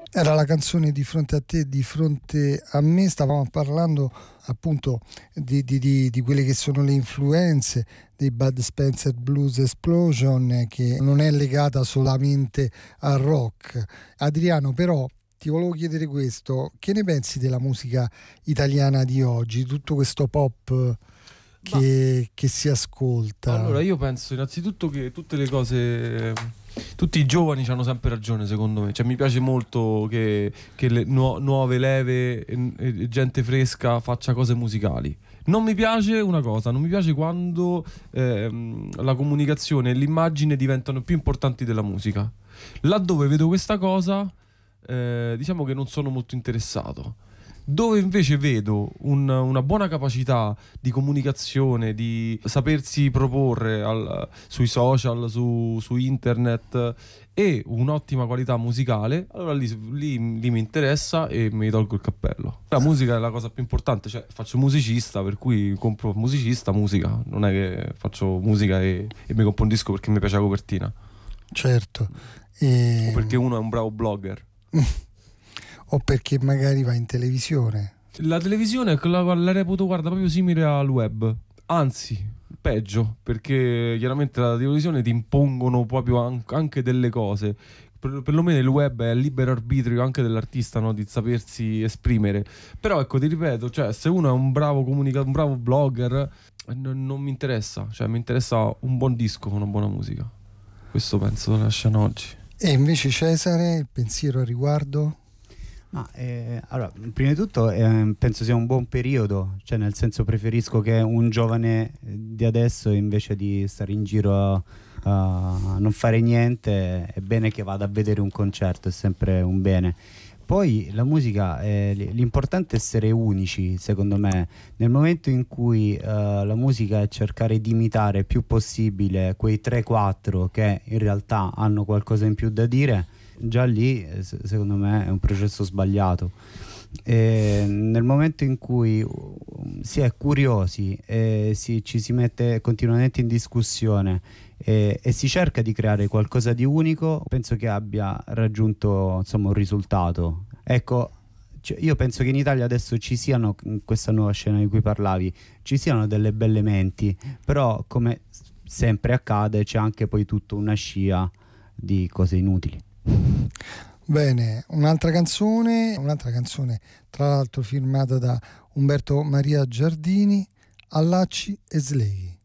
Era la canzone Di fronte a te, di fronte a me. Stavamo parlando appunto di quelle che sono le influenze dei Bud Spencer Blues Explosion, che non è legata solamente al rock. Adriano, però ti volevo chiedere questo: che ne pensi della musica italiana di oggi, tutto questo pop che si ascolta? Allora, io penso innanzitutto che tutte le cose, tutti i giovani hanno sempre ragione, secondo me. Cioè, mi piace molto che le nuove leve e gente fresca faccia cose musicali. Non mi piace una cosa, non mi piace quando la comunicazione e l'immagine diventano più importanti della musica. Laddove vedo questa cosa, diciamo che non sono molto interessato. Dove invece vedo una buona capacità di comunicazione, di sapersi proporre sui social, su internet, e un'ottima qualità musicale, allora lì mi interessa e mi tolgo il cappello. La musica è la cosa più importante, cioè faccio musicista, per cui compro musicista, musica. Non è che faccio musica e mi compro un disco perché mi piace la copertina. Certo. O perché uno è un bravo blogger. O perché magari va in televisione. La televisione la reputo, guarda, proprio simile al web. Anzi, peggio, perché chiaramente la televisione ti impongono proprio anche delle cose. Perlomeno il web è libero arbitrio anche dell'artista, no? Di sapersi esprimere. Però ecco, ti ripeto, cioè, se uno è un bravo un bravo blogger, non mi interessa. Cioè, mi interessa un buon disco con una buona musica. Questo penso lasciano oggi. E invece Cesare, il pensiero a riguardo? Allora, prima di tutto penso sia un buon periodo, cioè nel senso preferisco che un giovane di adesso, invece di stare in giro a non fare niente, è bene che vada a vedere un concerto, è sempre un bene. Poi la musica, l'importante è essere unici, secondo me. Nel momento in cui la musica è cercare di imitare il più possibile quei 3-4 che in realtà hanno qualcosa in più da dire, già lì secondo me è un processo sbagliato. E nel momento in cui si è curiosi e ci si mette continuamente in discussione e si cerca di creare qualcosa di unico, penso che abbia raggiunto, insomma, un risultato. Ecco, io penso che in Italia adesso ci siano, in questa nuova scena di cui parlavi, ci siano delle belle menti, però come sempre accade c'è anche poi tutta una scia di cose inutili. Bene, un'altra canzone tra l'altro firmata da Umberto Maria Giardini, Allacci e Slay.